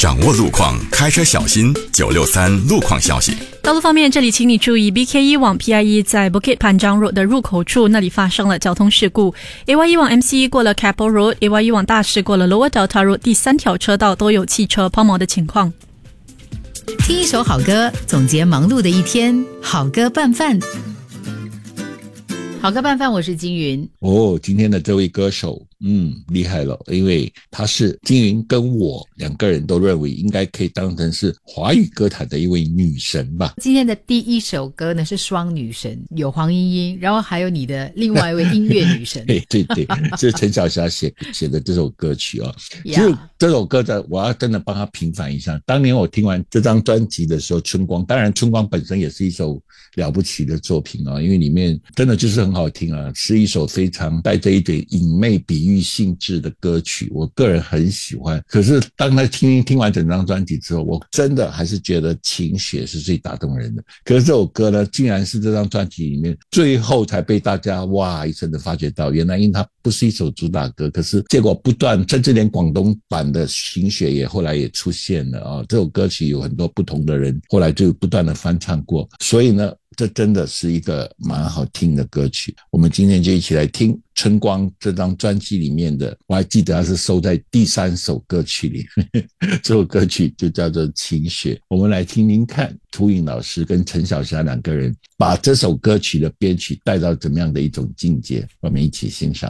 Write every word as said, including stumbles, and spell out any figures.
掌握路况，开车小心。九六三路况消息。 道路方面，这里请你注意 B K 一 往 P I E 在 Bukit Panjang Road 的入口处，那里发生了交通事故。A Y 一 往 M C E 过了 Keppel Road，A Y 一 往大士过了 Lower Delta Road， 第三条车道都有汽车抛锚的情况。 听一首好歌，总结忙碌的一天，好歌拌饭。好歌拌饭，我是金云。 哦，今天的这位歌手嗯，厉害了，因为他是金云跟我两个人都认为应该可以当成是华语歌坛的一位女神吧。 今天的第一首歌呢是双女神，有黄莺莺，然后还有你的另外一位音乐女神。 对对对，这是陈小霞写写的这首歌曲啊、哦。其实这首歌的我要真的帮他平反一下，当年我听完这张专辑的时候，春光，当然春光本身也是一首了不起的作品啊，因为里面真的就是很好听啊，是一首非常带着一点隐魅比喻性质的歌曲，我个人很喜欢。可是当他听听完整张专辑之后，我真的还是觉得情雪是最打动人的。可是这首歌呢，竟然是这张专辑里面最后才被大家哇一声的发觉到，原来因为它不是一首主打歌，可是结果不断，甚至连广东版的情雪也后来也出现了啊。这首歌曲有很多不同的人后来就不断的翻唱过，所以呢这真的是一个蛮好听的歌曲。我们今天就一起来听春光这张专辑里面的，我还记得它是收在第三首歌曲里这首歌曲就叫做情雪。我们来听听看涂颖老师跟陈小霞两个人把这首歌曲的编曲带到怎么样的一种境界，我们一起欣赏。